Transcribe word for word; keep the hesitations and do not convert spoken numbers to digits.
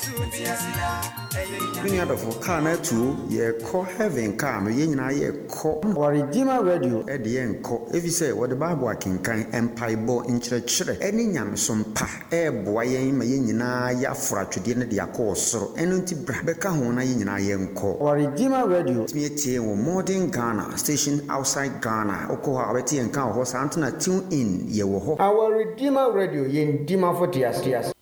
Many other for car na two ye call heaven car no yen na ye call our Redeemer Radio e de yen call if you say what the Bible can kan empire bo in chire any nyam som pa e boa yen ma yen nyina ya fra twede ne de akọ soro eno nti bra be ka ho na yen nyina yen call our Redeemer Radio me tie wo modern Ghana station outside Ghana okọ ha beti yen kan ho sa antena tune in ye wo ho our Redeemer Radio yen dima for tias tias